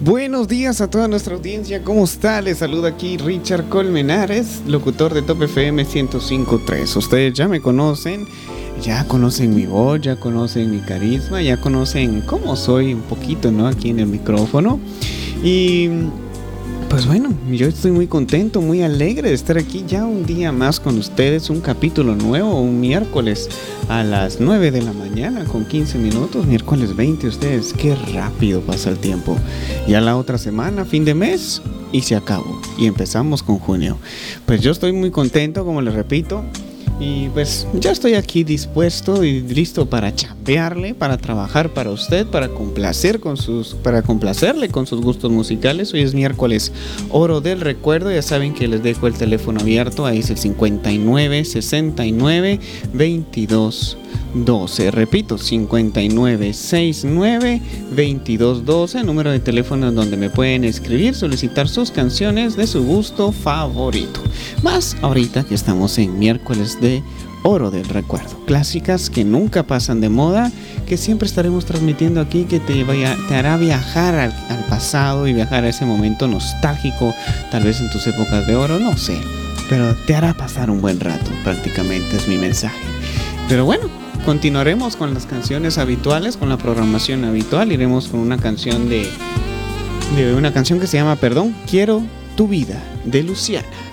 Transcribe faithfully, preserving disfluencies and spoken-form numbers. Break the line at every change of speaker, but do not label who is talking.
Buenos días a toda nuestra audiencia, ¿cómo está? Les saluda aquí Richard Colmenares, locutor de Top F M ciento cinco punto tres. Ustedes ya me conocen, ya conocen mi voz, ya conocen mi carisma, ya conocen cómo soy un poquito, ¿no? Aquí en el micrófono. Y pues bueno, yo estoy muy contento, muy alegre de estar aquí ya un día más con ustedes, un capítulo nuevo, un miércoles a las nueve de la mañana con quince minutos, miércoles veinte, ustedes, qué rápido pasa el tiempo. Ya la otra semana, fin de mes, y se acabó, y empezamos con junio. Pues yo estoy muy contento, como les repito, y pues ya estoy aquí dispuesto y listo para chambearle, para trabajar para usted, para complacer con sus, para complacerle con sus gustos musicales. Hoy es miércoles Oro del Recuerdo, ya saben que les dejo el teléfono abierto, ahí es el cincuenta y nueve, sesenta y nueve, veintidós doce. Repito, cincuenta y nueve, sesenta y nueve, veintidós doce, número de teléfono donde me pueden escribir, solicitar sus canciones de su gusto favorito. Más ahorita que estamos en miércoles de Oro del Recuerdo, clásicas que nunca pasan de moda, que siempre estaremos transmitiendo aquí, que te, vaya, te hará viajar al, al pasado y viajar a ese momento nostálgico, tal vez en tus épocas de oro, no sé, pero te hará pasar un buen rato, prácticamente es mi mensaje. Pero bueno, continuaremos con las canciones habituales, con la programación habitual. Iremos con una canción de, de una canción que se llama Perdón, Quiero tu vida, de Luciana.